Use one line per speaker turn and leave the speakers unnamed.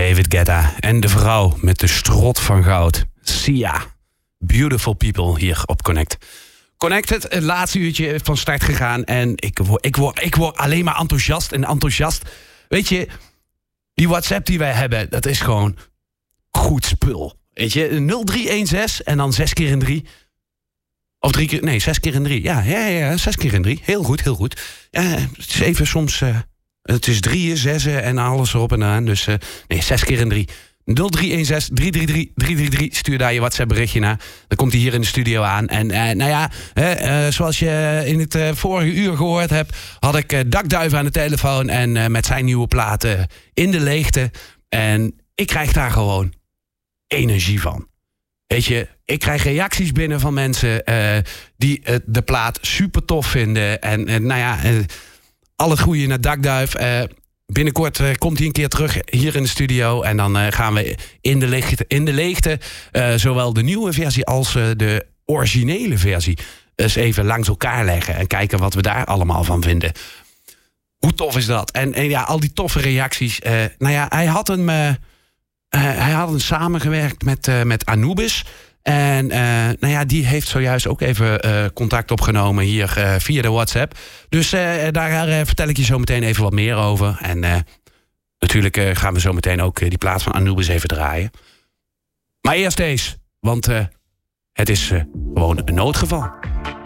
David Guetta en de vrouw met de strot van goud. Sia. Beautiful people hier op Connect. Connected, het laatste uurtje van start gegaan. En ik word alleen maar enthousiast. Weet je, die WhatsApp die wij hebben, dat is gewoon goed spul. Weet je, 0316 en dan 6 keer in 3. Of 3 keer, nee, 6 keer in 3. Ja, 6 keer in 3. Heel goed. Het is even soms, het is 3, 6 en alles erop en aan. Dus 6 keer in 3. 0316 333 333. Stuur daar je WhatsApp berichtje naar. Dan komt hij hier in de studio aan. En zoals je in het vorige uur gehoord hebt, had ik Dakduif aan de telefoon en met zijn nieuwe platen In de Leegte. En ik krijg daar gewoon energie van. Weet je, ik krijg reacties binnen van mensen die de plaat super tof vinden. Al het goede naar Dakduif. Binnenkort komt hij een keer terug hier in de studio. En dan gaan we in de leegte zowel de nieuwe versie als de originele versie eens even langs elkaar leggen. En kijken wat we daar allemaal van vinden. Hoe tof is dat? En al die toffe reacties. Hij had hem samengewerkt met Anubis. En die heeft zojuist ook even contact opgenomen hier via de WhatsApp. Dus daar vertel ik je zo meteen even wat meer over. En natuurlijk gaan we zo meteen ook die plaat van Anubis even draaien. Maar eerst deze, want het is gewoon een noodgeval.